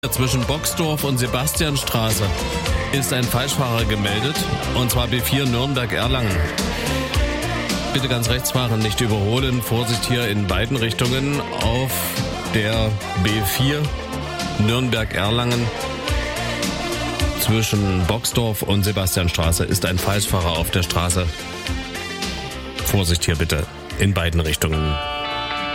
Zwischen Boxdorf und Sebastianstraße ist ein Falschfahrer gemeldet, und zwar B4 Nürnberg-Erlangen. Bitte ganz rechts fahren, nicht überholen. Vorsicht hier in beiden Richtungen auf der B4 Nürnberg-Erlangen. Zwischen Boxdorf und Sebastianstraße ist ein Falschfahrer auf der Straße. Vorsicht hier bitte in beiden Richtungen.